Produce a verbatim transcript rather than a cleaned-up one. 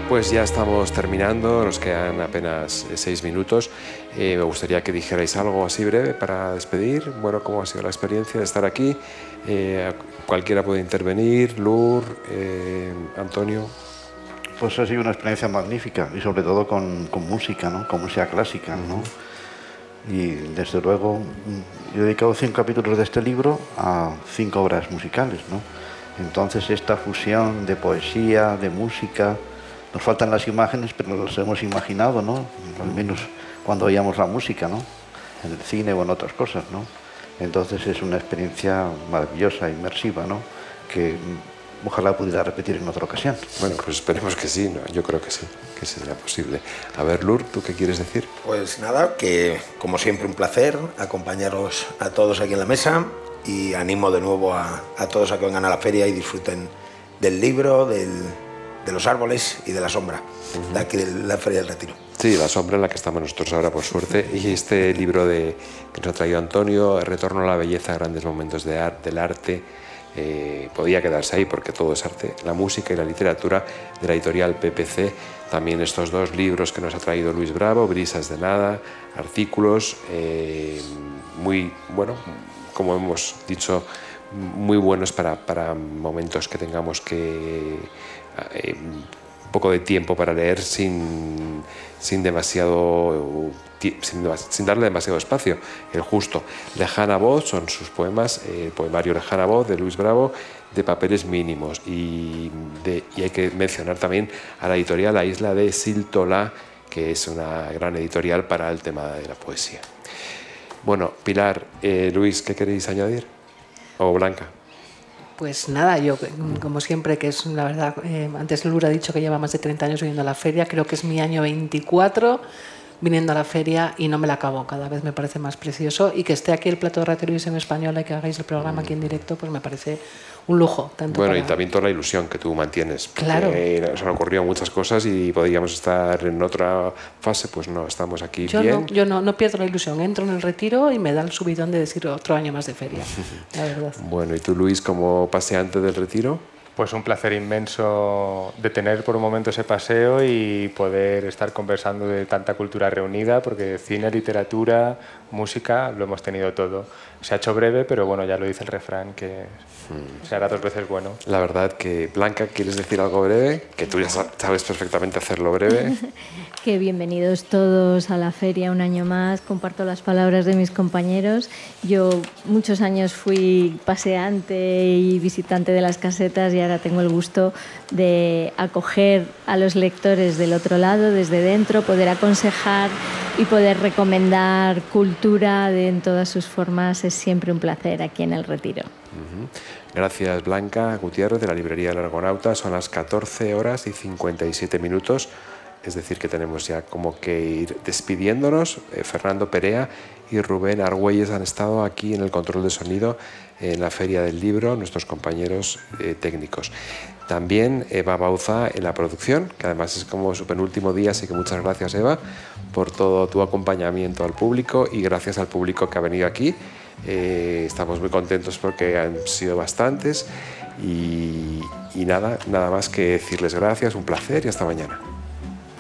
Pues ya estamos terminando, nos quedan apenas seis minutos. Eh, me gustaría que dijerais algo así breve para despedir. Bueno, ¿cómo ha sido la experiencia de estar aquí? Eh, cualquiera puede intervenir, Lur, eh, Antonio. Pues ha sido una experiencia magnífica y sobre todo con, con música, ¿no? Con música clásica, ¿no? Y desde luego yo he dedicado cinco capítulos de este libro a cinco obras musicales, ¿no? Entonces esta fusión de poesía, de música, nos faltan las imágenes, pero las hemos imaginado, ¿no? Al menos cuando oíamos la música, ¿no? En el cine o en otras cosas, ¿no? Entonces es una experiencia maravillosa, inmersiva, ¿no? Que ojalá pudiera repetir en otra ocasión. Bueno, pues esperemos que sí, ¿no? Yo creo que sí, que será posible. A ver, Lur, ¿tú qué quieres decir? Pues nada, que como siempre un placer acompañaros a todos aquí en la mesa y animo de nuevo a, a todos a que vengan a la feria y disfruten del libro, del, de los árboles y de la sombra, uh-huh. de aquí de la Feria del Retiro. Sí, la sombra en la que estamos nosotros ahora, por suerte. Y este libro de, que nos ha traído Antonio, Retorno a la belleza, grandes momentos de arte, del arte, eh, podía quedarse ahí porque todo es arte. La música y la literatura, de la editorial P P C. También estos dos libros que nos ha traído Luis Bravo, Brisas de nada, artículos, eh, muy, bueno, como hemos dicho, muy buenos para, para momentos que tengamos que... Eh, poco de tiempo para leer sin, sin demasiado sin, sin darle demasiado espacio, el justo. Lejana voz son sus poemas, eh, el poemario Lejana voz de Luis Bravo, de papeles mínimos, y, de, y hay que mencionar también a la editorial La Isla de Siltola, que es una gran editorial para el tema de la poesía. Bueno, Pilar, eh, Luis, ¿qué queréis añadir? O Blanca. Pues nada, yo como siempre, que es la verdad, eh, antes Lur ha dicho que lleva más de treinta años viniendo a la feria, creo que es mi año veinticuatro viniendo a la feria y no me la acabo, cada vez me parece más precioso, y que esté aquí el plato de Radio Televisión Española y que hagáis el programa aquí en directo, pues me parece un lujo. Tanto bueno, para... y también toda la ilusión que tú mantienes. Claro. Nos han ocurrido muchas cosas y podríamos estar en otra fase, pues no, estamos aquí yo bien. No, yo no, no pierdo la ilusión, entro en el retiro y me da el subidón de decir otro año más de feria, la verdad. Bueno, ¿y tú, Luis, como paseante del retiro? Pues un placer inmenso de tener por un momento ese paseo y poder estar conversando de tanta cultura reunida, porque cine, literatura, música, lo hemos tenido todo. Se ha hecho breve, pero bueno, ya lo dice el refrán, que hmm. se hará dos veces bueno. La verdad que, Blanca, ¿quieres decir algo breve? Que tú ya sabes perfectamente hacerlo breve. Que bienvenidos todos a la feria un año más. Comparto las palabras de mis compañeros. Yo muchos años fui paseante y visitante de las casetas y ahora tengo el gusto de acoger a los lectores del otro lado, desde dentro, poder aconsejar y poder recomendar cultura de, en todas sus formas. Es siempre un placer aquí en el Retiro. Uh-huh. Gracias, Blanca Gutiérrez, de la librería El Argonauta. Son las catorce horas y cincuenta y siete minutos. Es decir, que tenemos ya como que ir despidiéndonos. Eh, Fernando Perea y Rubén Argüelles han estado aquí en el control de sonido en la Feria del Libro, nuestros compañeros eh, técnicos. También Eva Bauza en la producción, que además es como su penúltimo día, así que muchas gracias, Eva, por todo tu acompañamiento al público, y gracias al público que ha venido aquí. Eh, estamos muy contentos porque han sido bastantes y, y nada, nada más que decirles gracias, un placer y hasta mañana.